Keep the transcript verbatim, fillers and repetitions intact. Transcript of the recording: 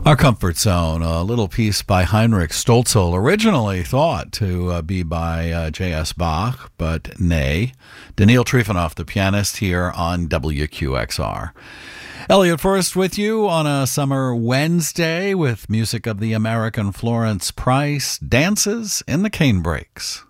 Our Comfort Zone, a little piece by Heinrich Stölzl, originally thought to uh, be by uh, J S. Bach, but nay. Daniil Trifonov, the pianist, here on W Q X R. Elliot First with you on a summer Wednesday with music of the American Florence Price, Dances in the Cane Breaks.